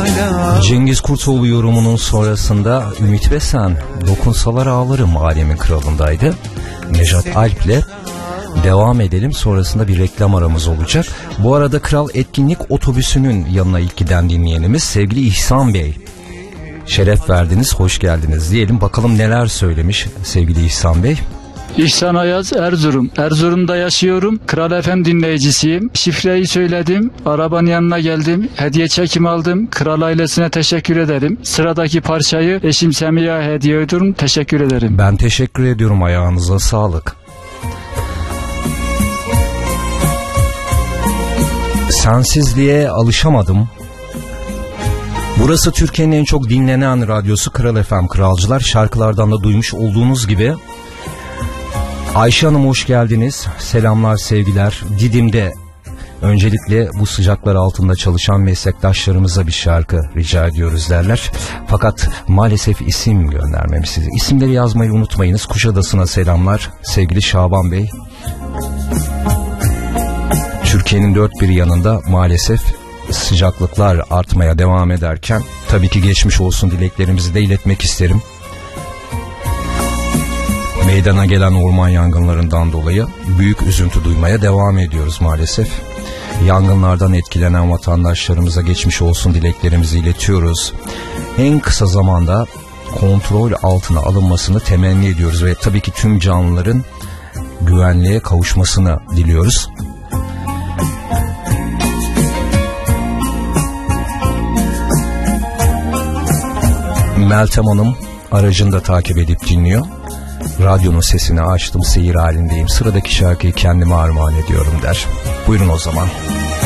Cengiz Kurtoğlu yorumunun sonrasında Ümit Besen Dokunsalar Ağlarım Alemin Kralı'ndaydı. Nejat Alp'le devam edelim. Sonrasında bir reklam aramız olacak. Bu arada Kral Etkinlik Otobüsü'nün yanına ilk giden dinleyenimiz sevgili İhsan Bey. Şeref verdiniz, hoş geldiniz diyelim. Bakalım neler söylemiş sevgili İhsan Bey. İhsan Ayaz, Erzurum. Erzurum'da yaşıyorum. Kral FM dinleyicisiyim. Şifreyi söyledim. Arabanın yanına geldim. Hediye çekim aldım. Kral ailesine teşekkür ederim. Sıradaki parçayı eşim Semiha'ya hediye ediyorum. Teşekkür ederim. Ben teşekkür ediyorum. Ayağınıza sağlık. Sensizliğe alışamadım. Burası Türkiye'nin en çok dinlenen radyosu Kral FM Kralcılar. Şarkılardan da duymuş olduğunuz gibi. Ayşe Hanım hoş geldiniz. Selamlar, sevgiler. Didim'de öncelikle bu sıcaklar altında çalışan meslektaşlarımıza bir şarkı rica ediyoruz derler. Fakat maalesef isim göndermemişsiniz. İsimleri yazmayı unutmayınız. Kuşadası'na selamlar sevgili Şaban Bey. Türkiye'nin dört bir yanında maalesef sıcaklıklar artmaya devam ederken tabii ki geçmiş olsun dileklerimizi de iletmek isterim. Meydana gelen orman yangınlarından dolayı büyük üzüntü duymaya devam ediyoruz maalesef. Yangınlardan etkilenen vatandaşlarımıza geçmiş olsun dileklerimizi iletiyoruz. En kısa zamanda kontrol altına alınmasını temenni ediyoruz ve tabii ki tüm canlıların güvenliğe kavuşmasını diliyoruz. Meltem Hanım aracında takip edip dinliyor. Radyonun sesini açtım, seyir halindeyim. Sıradaki şarkıyı kendime armağan ediyorum der. Buyurun o zaman.